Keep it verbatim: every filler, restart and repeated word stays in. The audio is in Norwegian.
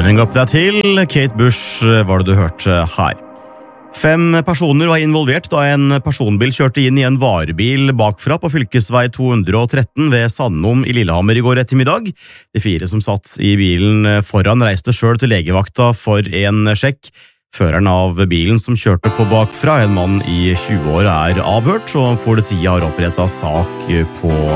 Living Up That Hill, Kate Bush var det du hørte her. Fem personer var involvert da en personbil kjørte inn i en varebil bakfra på fylkesvei to hundre og tretten ved Sandom i Lillehammer i går ettermiddag. De fire som satt i bilen foran reiste selv til legevakta for en sjekk. Føreren av bilen som kjørte på bakfra, en mann i tjue år, er avhørt, og politiet har opprettet sak på